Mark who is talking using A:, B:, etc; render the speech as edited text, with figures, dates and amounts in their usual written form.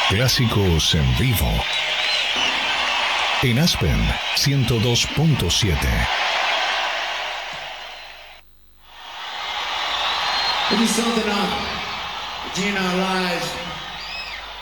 A: Clásicos en vivo. En Aspen 102.7.
B: It is something routine our lives.